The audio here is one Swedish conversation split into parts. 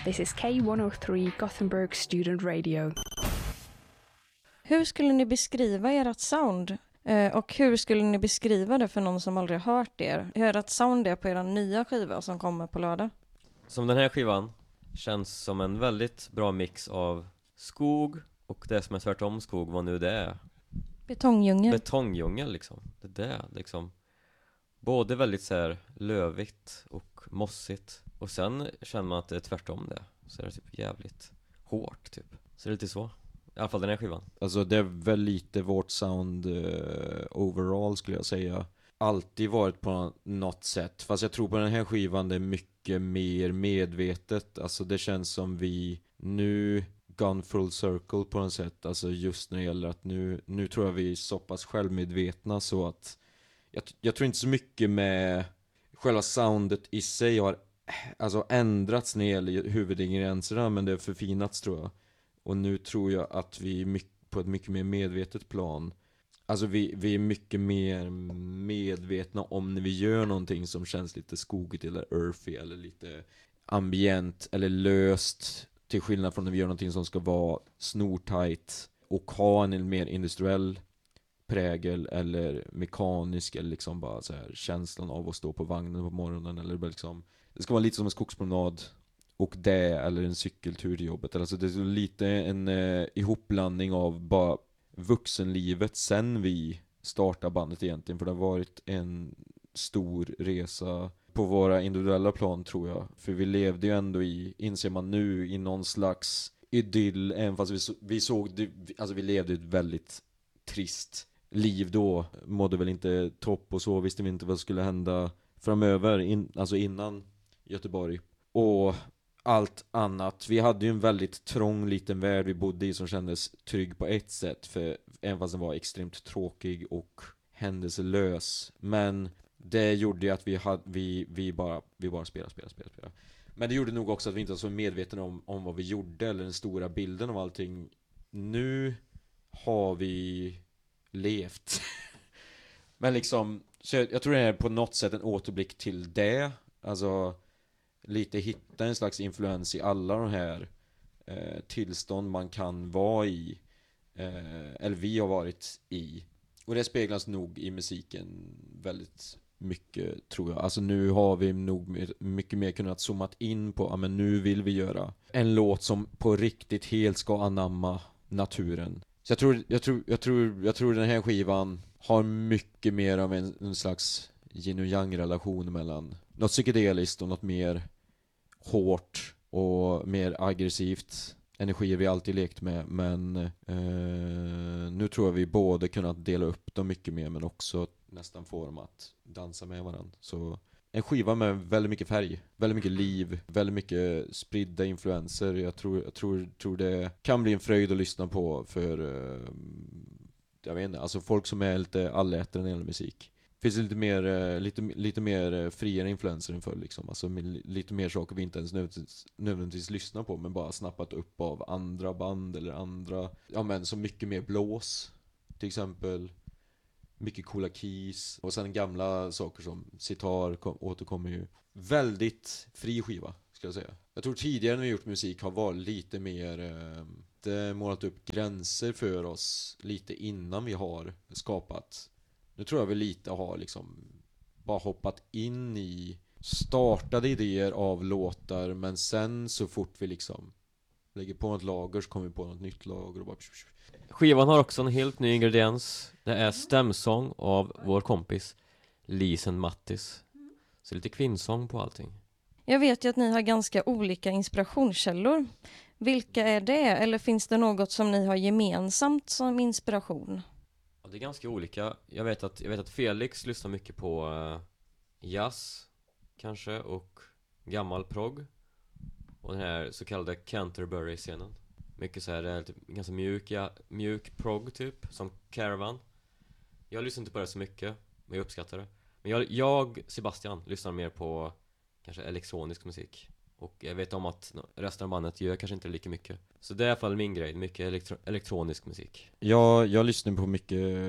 This is K103 Gothenburg Student Radio. Hur skulle ni beskriva ert sound? Och hur skulle ni beskriva det för någon som aldrig hört er? Hur ert sound är på er nya skiva som kommer på lördag? Som den här skivan känns som en väldigt bra mix av skog och det som är tvärtom skog, vad nu det är. Betongdjungel liksom. Det är liksom både väldigt så här lövigt och mossigt. Och sen känner man att det är tvärtom det. Så är det typ jävligt hårt typ. Så det är lite så. I alla fall den här skivan. Alltså det är väl lite vårt sound overall skulle jag säga. Alltid varit på något sätt. Fast jag tror på den här skivan det är mycket mer medvetet. Alltså det känns som vi nu gone full circle på något sätt. Alltså just när det gäller att nu tror jag vi är så pass självmedvetna så att jag tror inte så mycket med själva soundet i sig har alltså ändrats när det gäller huvudingredienserna, men det är förfinats tror jag. Och nu tror jag att vi på ett mycket mer medvetet plan. Alltså vi är mycket mer medvetna om när vi gör någonting som känns lite skogigt eller earthy eller lite ambient eller löst. Till skillnad från när vi gör någonting som ska vara snortajt och ha en mer industriell prägel eller mekanisk eller liksom bara så här känslan av att stå på vagnen på morgonen eller bara liksom, det ska vara lite som en skogspromenad och det eller en cykeltur till jobbet. Alltså det är lite en ihopblandning av bara vuxenlivet sen vi startade bandet egentligen, för det har varit en stor resa på våra individuella plan tror jag. För vi levde ju ändå inser man nu, i någon slags idyll, även fast vi såg alltså vi levde ett väldigt trist liv då, mådde väl inte topp och så, visste vi inte vad skulle hända framöver, alltså innan Göteborg och allt annat. Vi hade ju en väldigt trång liten värld vi bodde i som kändes trygg på ett sätt, för även fast den var extremt tråkig och händelselös, men det gjorde ju att vi bara spelade. Men det gjorde nog också att vi inte var så medvetna om vad vi gjorde eller den stora bilden av allting. Nu har vi levt. Men liksom, så jag tror det är på något sätt en återblick till det. Alltså lite hitta en slags influens i alla de här tillstånd man kan vara i, eller vi har varit i. Och det speglas nog i musiken väldigt mycket tror jag. Alltså nu har vi nog mycket mer kunnat zoomat in på, ja men nu vill vi göra en låt som på riktigt helt ska anamma naturen. Så jag tror den här skivan har mycket mer av en slags yin och yang relation mellan något psykedeliskt och något mer hårt och mer aggressivt. Energier vi alltid lekt med, men nu tror jag vi både kunnat dela upp dem mycket mer, men också nästan få dem att dansa med varandra. Så en skiva med väldigt mycket färg, väldigt mycket liv, väldigt mycket spridda influenser. Jag tror det kan bli en fröjd att lyssna på för jag vet inte, alltså folk som är lite allätare när det gäller musik. Finns det lite mer friare influenser än förr liksom. Alltså lite mer saker vi inte ens nödvändigtvis lyssnar på, men bara snappat upp av andra band eller andra, ja men så mycket mer blås till exempel, mycket coola keys, och sen gamla saker som sitar återkommer ju. Väldigt fri skiva ska jag säga. Jag tror tidigare när vi gjort musik har varit lite mer det målat upp gränser för oss lite innan vi har skapat. Nu tror jag vi lite har liksom bara hoppat in i startade idéer av låtar, men sen så fort vi liksom lägger på något lager så kommer vi på något nytt lager och bara... Skivan har också en helt ny ingrediens. Det är stämsång av vår kompis Lisen Mattis. Så lite kvinnsång på allting. Jag vet ju att ni har ganska olika inspirationskällor. Vilka är det? Eller finns det något som ni har gemensamt som inspiration? Ja, det är ganska olika. Jag vet att Felix lyssnar mycket på jazz kanske, och gammal progg. Och den här så kallade Canterbury-scenen. Mycket så här, det är lite, ganska mjuk progg typ, som Caravan. Jag lyssnar inte på det så mycket, men jag uppskattar det. Men jag Sebastian, lyssnar mer på kanske elektronisk musik. Och jag vet om att resten av bandet gör kanske inte lika mycket. Så det är i alla fall min grej, mycket elektronisk musik. Jag lyssnar på mycket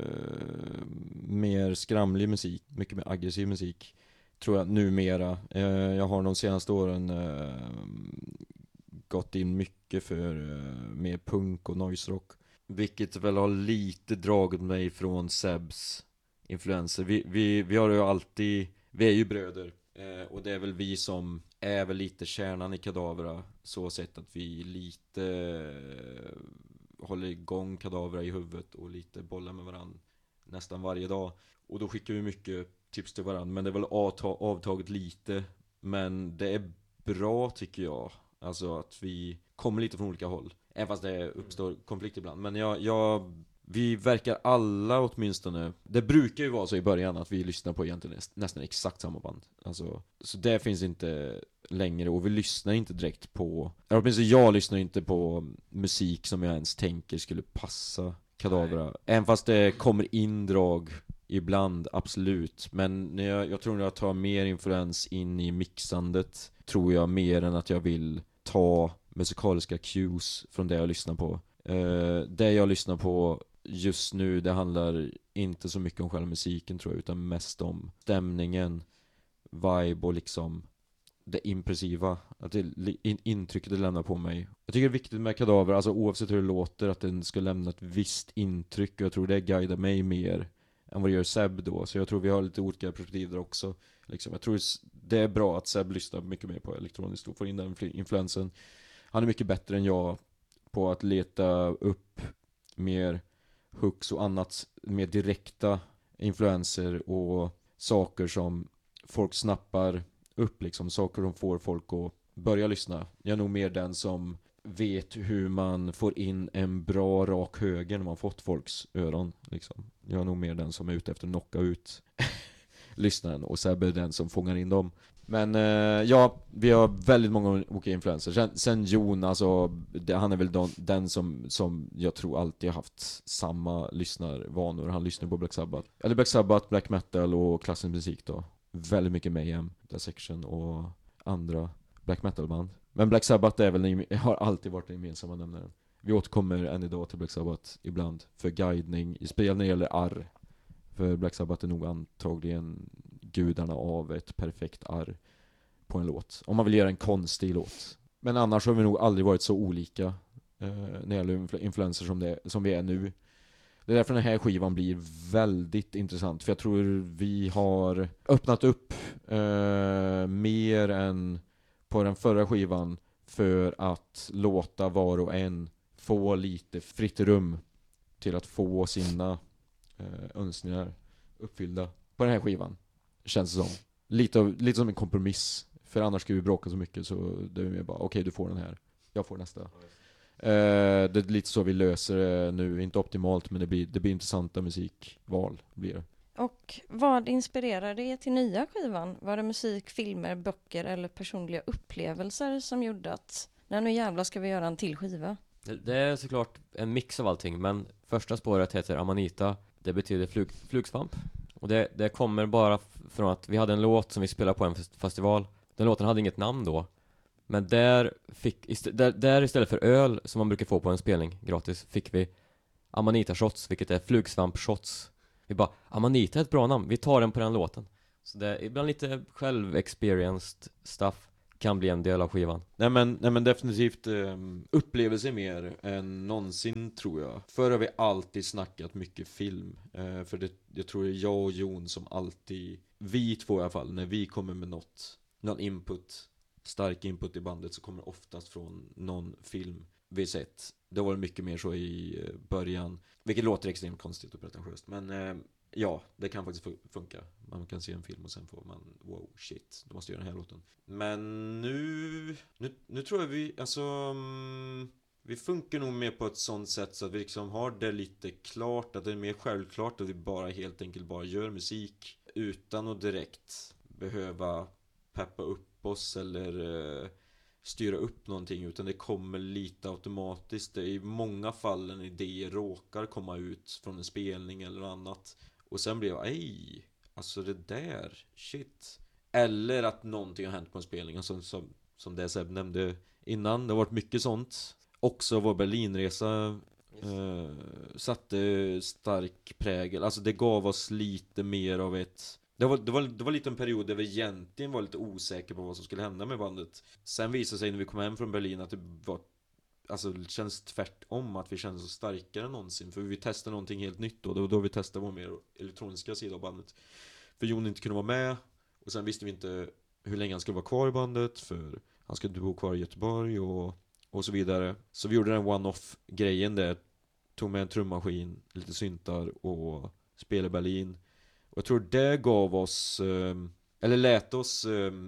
mer skramlig musik, mycket mer aggressiv musik, tror jag numera. Jag har de senaste åren gått in mycket för mer punk och noise rock. Vilket väl har lite dragit mig från Sebs influenser. Vi har ju alltid, vi är ju bröder. Och det är väl vi som är väl lite kärnan i Kadavra. Så sett att vi lite håller igång Kadavra i huvudet och lite bollar med varandra nästan varje dag. Och då skickar vi mycket tips till varandra. Men det är väl avtaget lite. Men det är bra tycker jag. Alltså att vi kommer lite från olika håll. Även fast det uppstår konflikt ibland. Men vi verkar alla åtminstone. Det brukar ju vara så i början att vi lyssnar på egentligen nästan exakt samma band. Alltså, så det finns inte längre. Och vi lyssnar inte direkt på, eller åtminstone jag lyssnar inte på musik som jag ens tänker skulle passa Kadavra. Även fast det kommer in drag ibland, absolut. Men jag tror att jag tar mer influens in i mixandet. Tror jag mer än att jag vill ta musikaliska cues från det jag lyssnar på. Det jag lyssnar på just nu, det handlar inte så mycket om själva musiken tror jag, utan mest om stämningen, vibe och liksom det impressiva, att det intrycket det lämnar på mig. Jag tycker det är viktigt med Kadavra, alltså oavsett hur det låter, att den ska lämna ett visst intryck, och jag tror det guidar mig mer än vad det gör Seb då. Så jag tror vi har lite olika perspektiv där också liksom. Jag tror det är bra att Seb lyssnar mycket mer på elektroniskt och får in den influensen. Han är mycket bättre än jag på att leta upp mer hooks och annat, mer direkta influenser och saker som folk snappar upp liksom, saker som får folk att börja lyssna. Jag är nog mer den som vet hur man får in en bra rak höger när man fått folks öron liksom. Jag är nog mer den som är ute efter att knocka ut lyssnaren, och Sebbe är den som fångar in dem. Men ja, vi har väldigt många olika influenser. Sen Jon, alltså, han är väl den som jag tror alltid har haft samma lyssnarvanor. Han lyssnar på Black Sabbath. Eller Black Sabbath, black metal och klassisk musik då. Väldigt mycket Mayhem, Dissection och andra black metal-band. Men Black Sabbath är väl, har alltid varit den gemensamma nämnaren. Vi återkommer än idag till Black Sabbath ibland för guidning, i spel när det gäller arr. För Black Sabbath är nog antagligen gudarna av ett perfekt arr på en låt. Om man vill göra en konstig låt. Men annars har vi nog aldrig varit så olika när det gäller influenser som vi är nu. Det är därför den här skivan blir väldigt intressant. För jag tror vi har öppnat upp mer än på den förra skivan för att låta var och en få lite fritt rum till att få sina önskningar uppfyllda på den här skivan, känns det som. Lite som en kompromiss. För annars skulle vi bråka så mycket, så det är mer bara, okej, du får den här, jag får nästa. Det är lite så vi löser det nu. Inte optimalt, men det blir intressanta musikval blir det. Och vad inspirerade er till nya skivan? Var det musik, filmer, böcker eller personliga upplevelser som gjorde att nu jävlar ska vi göra en till skiva? Det är såklart en mix av allting, men första spåret heter Amanita. Det betyder flugsvamp. Och det kommer bara från att vi hade en låt som vi spelade på en festival. Den låten hade inget namn då. Men där istället för öl som man brukar få på en spelning gratis, fick vi Amanita shots, vilket är flugsvamp shots. Vi bara, Amanita är ett bra namn, vi tar den på den låten. Så det är ibland lite själv-experienced stuff kan bli en del av skivan. Nej men definitivt upplevelse mer än någonsin, tror jag. Förr har vi alltid snackat mycket film. För jag tror det är jag och Jon som alltid, vi två i alla fall, när vi kommer med någon input, stark input i bandet, så kommer det oftast från någon film vi sett. Det var mycket mer så i början, vilket låter extremt konstigt och pretentiöst. Men ja, det kan faktiskt funka. Man kan se en film och sen får man, wow, shit, då måste jag göra den här låten. Men nu tror jag vi funkar nog mer på ett sånt sätt så att vi liksom har det lite klart, att det är mer självklart att vi bara helt enkelt bara gör musik utan att direkt behöva peppa upp oss eller styra upp någonting, utan det kommer lite automatiskt. Det är i många fall en idé råkar komma ut från en spelning eller annat, och sen blir jag, alltså det där, shit. Eller att någonting har hänt på en spelning, alltså, som det Seb nämnde innan. Det har varit mycket sånt. Också vår Berlinresa satte stark prägel. Alltså det gav oss lite mer av ett Det var lite en period där vi egentligen var lite osäkra på vad som skulle hända med bandet. Sen visade sig när vi kom hem från Berlin att det var, alltså det känns tvärtom, att vi kände så starkare än någonsin. För vi testade någonting helt nytt då. Det var då vi testade vår mer elektroniska sida av bandet. För Jon inte kunde vara med. Och sen visste vi inte hur länge han skulle vara kvar i bandet. För han skulle bo kvar i Göteborg och så vidare. Så vi gjorde den one-off-grejen där. Tog med en trummaskin, lite syntar och spelade i Berlin. Och jag tror det gav oss, eller lät oss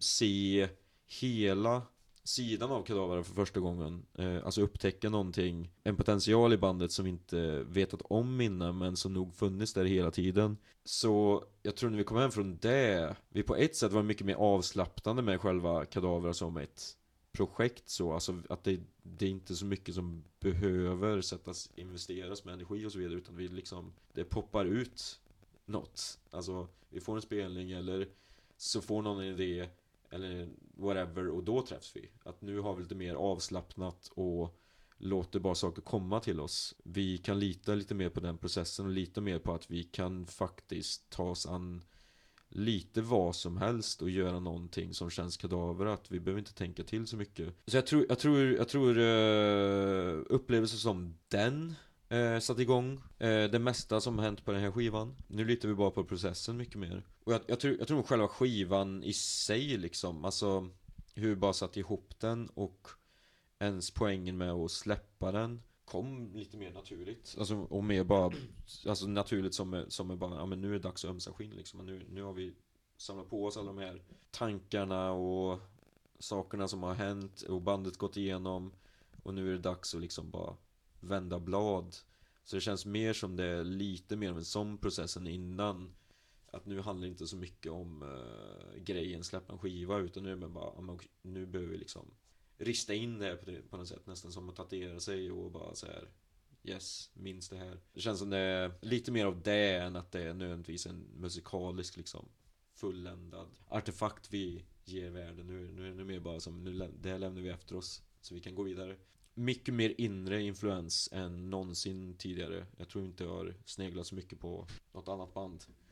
se hela sidan av Kadaver för första gången. Alltså upptäcka någonting, en potential i bandet som vi inte vetat om innan, men som nog funnits där hela tiden. Så jag tror när vi kom hem från det, vi på ett sätt var mycket mer avslappnande med själva Kadaver som ett projekt, så alltså att det är inte så mycket som behöver investeras med energi och så vidare, utan vi liksom, det poppar ut något. Alltså vi får en spelning eller så får någon en idé eller whatever, och då träffs vi. Att nu har vi lite mer avslappnat och låter bara saker komma till oss. Vi kan lita lite mer på den processen och lite mer på att vi kan faktiskt ta oss an lite vad som helst och göra någonting som känns Kadaver, att vi behöver inte tänka till så mycket. Så jag tror upplevelser som den satt igång det mesta som har hänt på den här skivan. Nu litar vi bara på processen mycket mer. Och jag tror själva skivan i sig liksom, alltså hur vi bara satt ihop den och ens poängen med att släppa den kom lite mer naturligt. Alltså, och mer bara, alltså naturligt som är bara, ja men nu är det dags att ömsa skinn liksom. Nu har vi samlat på oss alla de här tankarna och sakerna som har hänt och bandet gått igenom, och nu är det dags att liksom bara vända blad. Så det känns mer som det är lite mer av en sån processen innan. Att nu handlar det inte så mycket om grejen släppa en skiva, utan nu är det bara, ja, nu behöver vi liksom rista in det här på något sätt, nästan som att tatuera sig och bara så här: yes, minns det här. Det känns som det är lite mer av det än att det är nödvändigtvis en musikalisk liksom fulländad artefakt vi ger världen. Nu är det mer bara som, det här lämnar vi efter oss så vi kan gå vidare. Mycket mer inre influens än någonsin tidigare. Jag tror inte jag har sneglat så mycket på något annat band.